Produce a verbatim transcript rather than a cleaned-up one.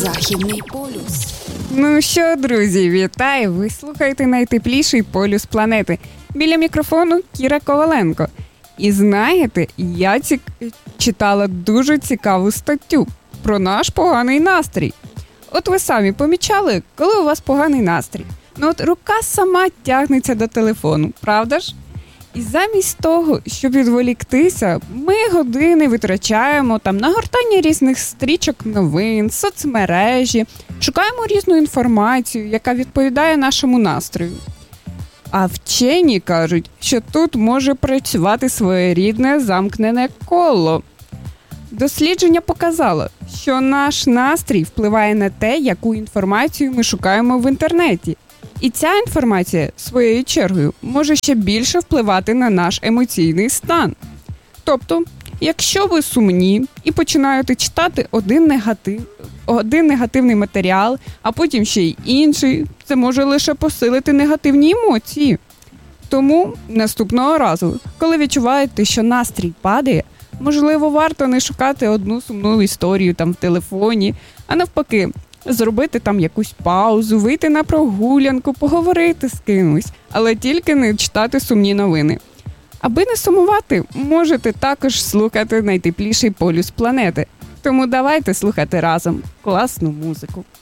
Західний полюс. Ну що, друзі, вітаю! Ви слухаєте найтепліший полюс планети. Біля мікрофону Кіра Коваленко. І знаєте, я ці... читала дуже цікаву статтю про наш поганий настрій. От ви самі помічали, коли у вас поганий настрій? Ну от рука сама тягнеться до телефону, правда ж? І замість того, щоб відволіктися, ми години витрачаємо там на гортання різних стрічок новин, соцмережі, шукаємо різну інформацію, яка відповідає нашому настрою. А вчені кажуть, що тут може працювати своєрідне замкнене коло. Дослідження показало, що наш настрій впливає на те, яку інформацію ми шукаємо в інтернеті. І ця інформація, своєю чергою, може ще більше впливати на наш емоційний стан. Тобто, якщо ви сумні і починаєте читати один, негатив, один негативний матеріал, а потім ще й інший, це може лише посилити негативні емоції. Тому наступного разу, коли відчуваєте, що настрій падає, можливо, варто не шукати одну сумну історію там в телефоні, а навпаки, зробити там якусь паузу, вийти на прогулянку, поговорити з кимось, але тільки не читати сумні новини. Аби не сумувати, можете також слухати найтепліший полюс планети. Тому давайте слухати разом класну музику.